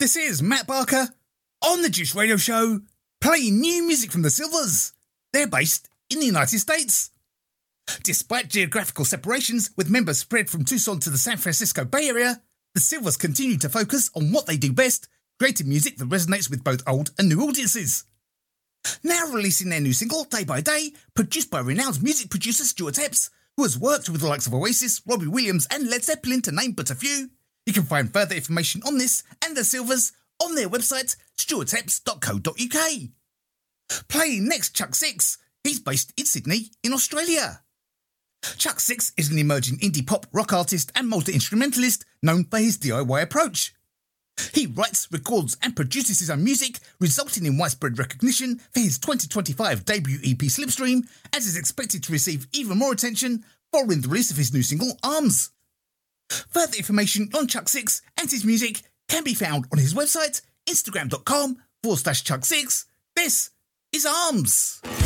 This is Matt Barker on the Juice Radio Show, playing new music from the Silvers. They're based in the United States. Despite geographical separations, with members spread from Tucson to the San Francisco Bay Area, the Silvers continue to focus on what they do best, creating music that resonates with both old and new audiences. Now releasing their new single, Day by Day, produced by renowned music producer Stuart Epps, who has worked with the likes of Oasis, Robbie Williams and Led Zeppelin, to name but a few. You can find further information on this and the Silvers on their website, stuartepps.co.uk. Playing next, Chuck Six. He's based in Sydney, in Australia. Chuck Six is an emerging indie pop rock artist and multi-instrumentalist known for his DIY approach. He writes, records and produces his own music, resulting in widespread recognition for his 2025 debut EP Slipstream, and is expected to receive even more attention following the release of his new single Arms. Further information on Chuck Six and his music can be found on his website, instagram.com/Chuck6. This is Arms.